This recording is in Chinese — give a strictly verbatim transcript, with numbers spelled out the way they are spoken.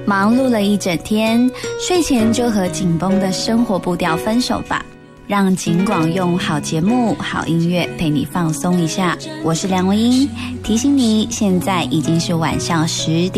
忙碌了一整天，睡前就和紧绷的生活步调分手吧，让景广用好节目、好音乐陪你放松一下。我是梁文音，提醒你，现在已经是晚上十点。